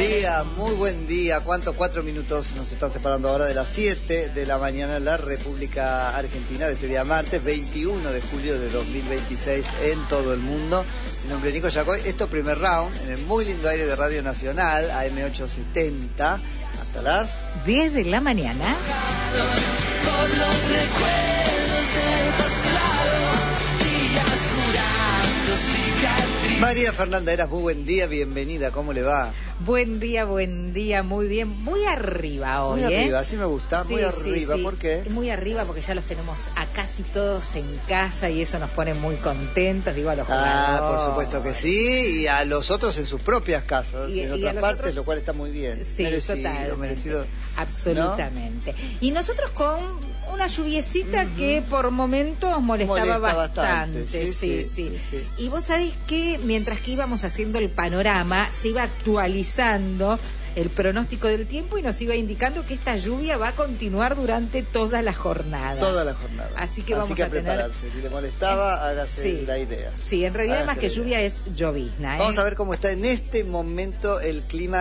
muy buen día. ¿Cuántos? 4 minutos nos están separando ahora de las 7 de la mañana en la República Argentina de este día martes 21 de julio de 2026 en todo el mundo. Mi nombre es Nico Yacoy. Esto es Primer Round en el muy lindo aire de Radio Nacional, AM870, hasta las 10 de la mañana. Por los recuerdos del pasado, días curando cicatrices. María Fernanda Eras, muy buen día, bienvenida, ¿cómo le va? Buen día, muy bien, muy arriba hoy. Muy arriba, así me gusta, muy arriba, sí. ¿Por qué? Muy arriba porque ya los tenemos a casi todos en casa y eso nos pone muy contentos, digo, a los jugadores. Por supuesto que sí, y a los otros en sus propias casas, en otras partes, otros, lo cual está muy bien. Sí, merecido. Absolutamente. ¿No? Y nosotros con una lluviecita que por momentos molesta bastante. Sí. Y vos sabés que mientras que íbamos haciendo el panorama, se iba actualizando el pronóstico del tiempo y nos iba indicando que esta lluvia va a continuar durante toda la jornada. Así que vamos a prepararse. Si le molestaba, hágase la idea. Sí, en realidad más que lluvia es llovizna. Vamos a ver cómo está en este momento el clima